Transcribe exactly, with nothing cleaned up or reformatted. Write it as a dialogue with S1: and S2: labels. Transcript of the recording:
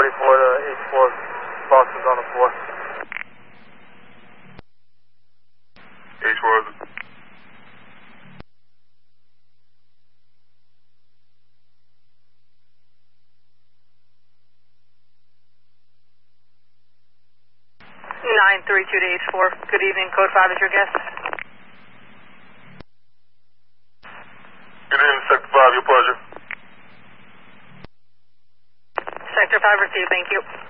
S1: forty-four to eighty-four, Boston's on the floor.
S2: eighty-four,
S3: nine three two to H four. Good evening, code five is your guest.
S2: Good evening, Sector five, your pleasure.
S3: Sector five received, thank you.